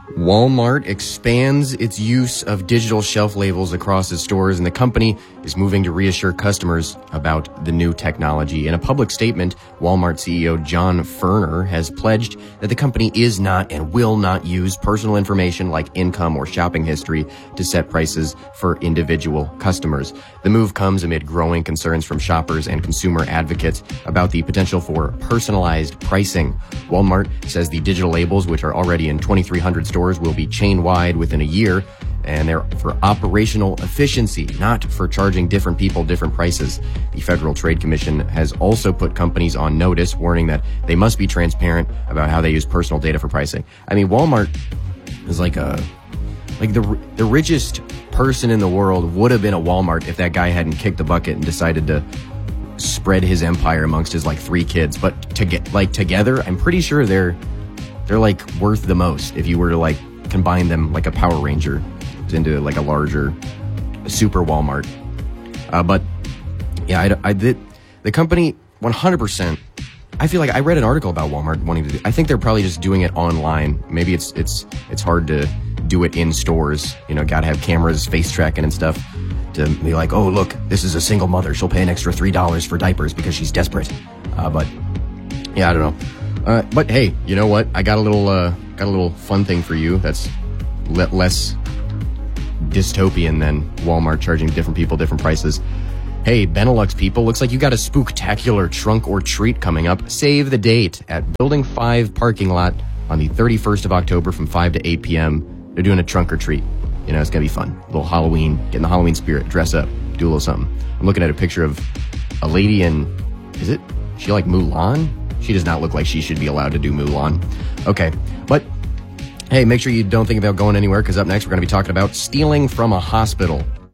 Walmart expands its use of digital shelf labels across its stores, and the company is moving to reassure customers about the new technology. In a public statement, Walmart CEO John Furner has pledged that the company is not and will not use personal information like income or shopping history to set prices for individual customers. The move comes amid growing concerns from shoppers and consumer advocates about the potential for personalized pricing. Walmart says the digital labels, which are already in 2,300 stores, will be chain-wide within a year, and they're for operational efficiency, not for charging different people different prices. The Federal Trade Commission has also put companies on notice, warning that they must be transparent about how they use personal data for pricing. I mean, Walmart is like the richest person in the world would have been a Walmart if that guy hadn't kicked the bucket and decided to spread his empire amongst his like 3 kids. But together, I'm pretty sure they're like worth the most if you were to like combine them like a Power Ranger into like a larger super Walmart. But yeah, the company 100%. I feel like I read an article about Walmart wanting to do. I think they're probably just doing it online. Maybe it's hard to do it in stores. You know, gotta have cameras, face tracking and stuff to be like, oh look, this is a single mother. She'll pay an extra $3 for diapers because she's desperate. But yeah, I don't know. But hey, you know what? I got a little fun thing for you that's less dystopian than Walmart charging different people different prices. Hey, Benelux people, looks like you got a spooktacular trunk or treat coming up. Save the date at Building 5 parking lot on the 31st of October from 5 to 8 p.m. They're doing a trunk or treat. You know, it's going to be fun. A little Halloween, get in the Halloween spirit, dress up, do a little something. I'm looking at a picture of a lady in, is she like Mulan? She does not look like she should be allowed to do Mulan. Okay, but hey, make sure you don't think about going anywhere, because up next we're going to be talking about stealing from a hospital.